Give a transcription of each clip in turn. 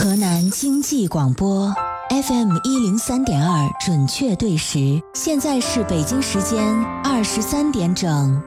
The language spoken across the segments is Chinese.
河南经济广播 FM103.2 准确对时，现在是北京时间23点整。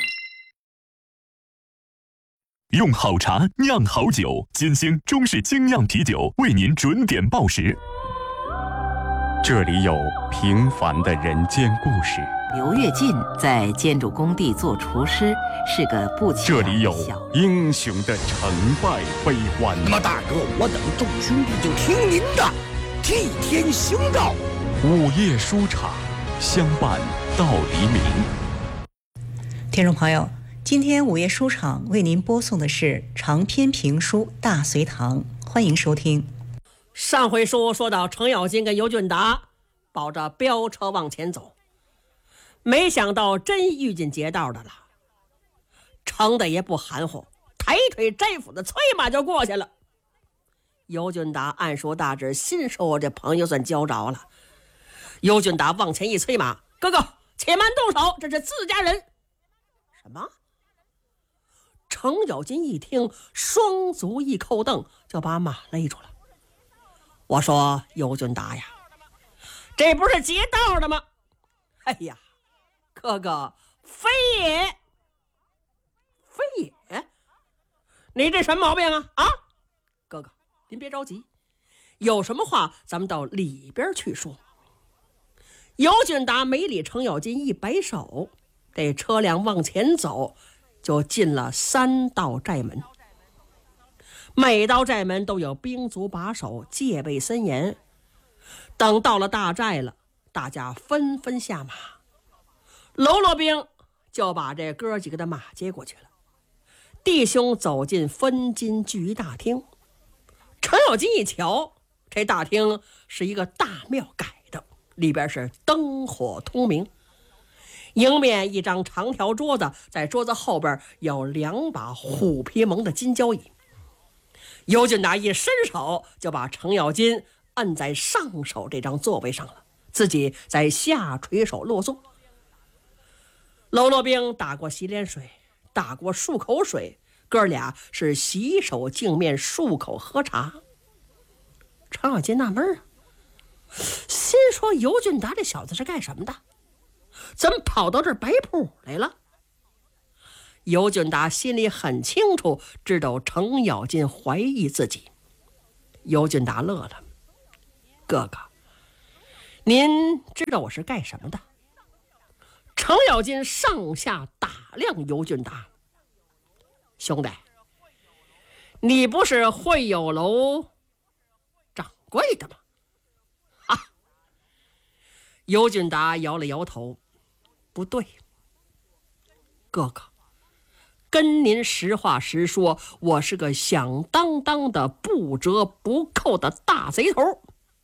用好茶酿好酒，金星中式精酿啤酒为您准点报时。这里有平凡的人间故事。 刘跃进在建筑工地做厨师，是个不起眼的小。 这里有英雄的成败悲欢。 那么大哥，我等众兄弟就听您的，替天行道。 午夜书场，相伴到黎明。 听众朋友，今天午夜书场为您播送的是长篇评书《大隋唐》，欢迎收听。 上回书说到程咬金跟尤俊达抱着飙车往前走，没想到真遇见劫道的了。程的也不含糊，抬腿摘斧子催马就过去了。尤俊达按说大致心说我这朋友算交着了。尤俊达往前一催马，哥哥且慢动手，这是自家人。什么？程咬金一听，双足一扣蹬，就把马勒住了。我说尤俊达呀，这不是劫道的吗？哎呀，哥哥，非也，非也，你这什么毛病啊？啊，哥哥，您别着急，有什么话咱们到里边去说。尤俊达没理程咬金，一摆手，这车辆往前走，就进了3道寨门。每道寨门都有兵卒把守，戒备森严。等到了大寨了，大家纷纷下马，喽啰兵就把这哥几个的马接过去了。弟兄走进分金聚义大厅，程咬金一瞧，这大厅是一个大庙改的，里边是灯火通明。迎面一张长条桌子，在桌子后边有2把虎皮蒙的金交椅。尤俊达一伸手就把程咬金摁在上手这张座位上了，自己在下垂手落座。喽啰兵打过洗脸水，打过漱口水，哥俩是洗手净面，漱口喝茶。程咬金纳闷啊，心说尤俊达这小子是干什么的？怎么跑到这儿摆谱来了？尤俊达心里很清楚，知道程咬金怀疑自己。尤俊达乐了，哥哥，您知道我是干什么的？程咬金上下打量尤俊达，兄弟，你不是会友楼掌柜的吗？哈！尤俊达摇了摇头，不对，哥哥，跟您实话实说，我是个响当当的不折不扣的大贼头。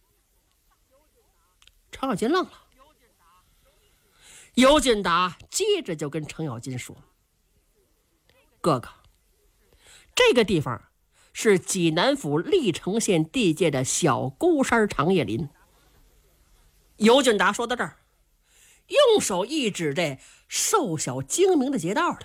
程咬金愣了。尤俊达接着就跟程咬金说，哥哥，这个地方是济南府历城县地界的小孤山长叶林。尤俊达说到这儿，用手一指这瘦小精明的劫道的，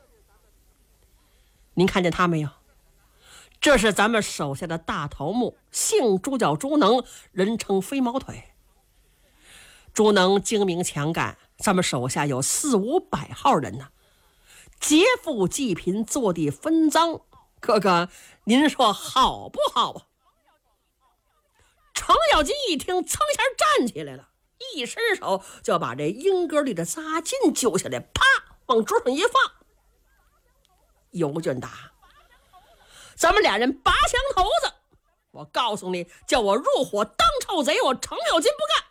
您看见他没有？这是咱们手下的大头目，姓朱叫朱能，人称飞毛腿。朱能精明强干，咱们手下有400-500号人呢，劫富济贫，坐地分赃。哥哥，您说好不好啊？程咬金一听，噌一下站起来了，一伸手就把这英格里的扎金揪下来，啪往桌上一放。尤俊达，咱们俩人拔枪头子，我告诉你，叫我入伙当臭贼，我程咬金不干。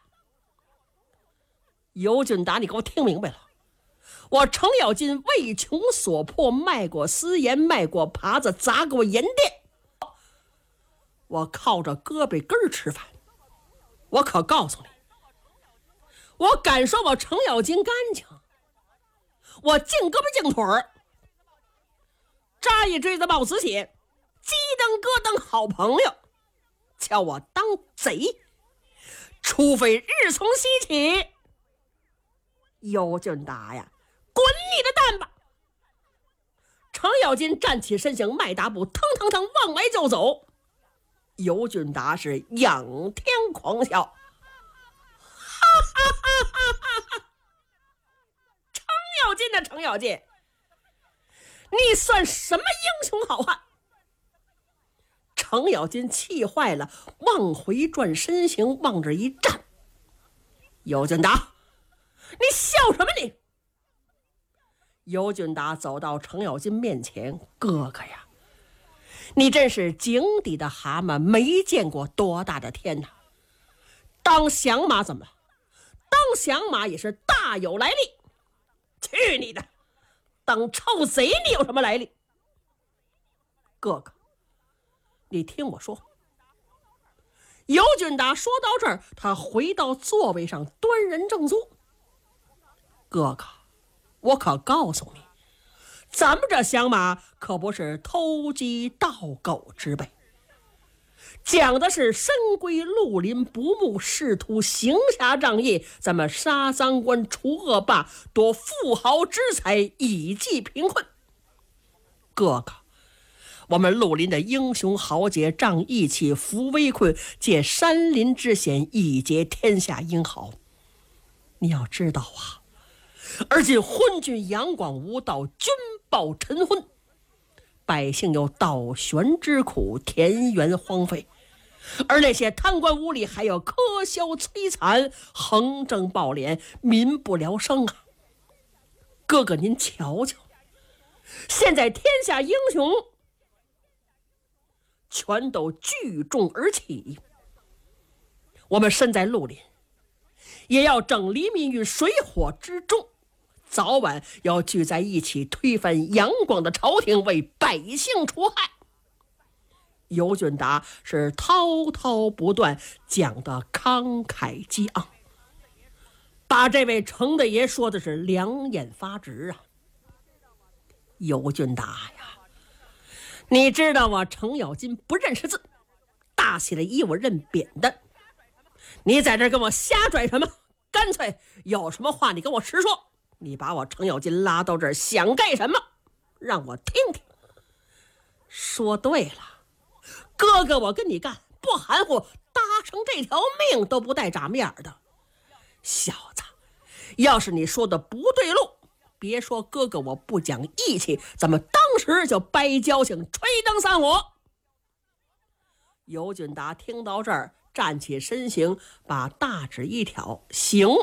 尤俊达，你给我听明白了，我程咬金为穷所迫，卖过私盐，卖过耙子，砸过盐店，我靠着胳膊根儿吃饭。我可告诉你，我敢说我程咬金干净，我净胳膊净腿儿，扎一锥子冒死血，鸡蹬咯蹬好朋友，叫我当贼，除非日从西起。尤俊达呀，滚你的蛋吧！程咬金站起身形，迈大步，腾腾腾往外就走。 尤俊达是仰天狂笑，哈哈哈哈哈！程咬金的程咬金，你算什么英雄好汉？程咬金气坏了，往回转身形，往这一站。尤俊达，你笑什么你？尤俊达走到程咬金面前，哥哥呀，你真是井底的蛤蟆，没见过多大的天哪！当响马怎么了？当响马也是大有来历。去你的！当臭贼你有什么来历？哥哥，你听我说。尤俊达说到这儿，他回到座位上，端人正坐。哥哥，我可告诉你，咱们这响马可不是偷鸡盗狗之辈，讲的是深闺绿林不睦，仕途行侠仗义，咱们杀赃官除恶霸，夺富豪之财，以济贫困。哥哥，我们绿林的英雄豪杰仗义气，扶危困，借山林之险，以结天下英豪。你要知道啊，而今昏君杨广无道，君暴晨昏，百姓有倒悬之苦，田园荒废，而那些贪官污吏还要苛销摧残，横征暴敛，民不聊生啊！哥哥您瞧瞧，现在天下英雄全都聚众而起，我们身在绿林，也要整黎民于水火之中，早晚要聚在一起，推翻杨广的朝廷，为百姓除害。尤俊达是滔滔不断，讲得慷慨激昂，把这位程大爷说的是两眼发直啊。尤俊达呀，你知道我程咬金不认识字，大起来以我认扁的，你在这跟我瞎拽什么？干脆有什么话你跟我实说，你把我程咬金拉到这儿想干什么？让我听听。说对了，哥哥我跟你干，不含糊，搭成这条命都不带眨面的。小子，要是你说的不对路，别说哥哥我不讲义气，咱们当时就掰交情，吹灯散伙。尤俊达听到这儿，站起身形，把大指一挑，行。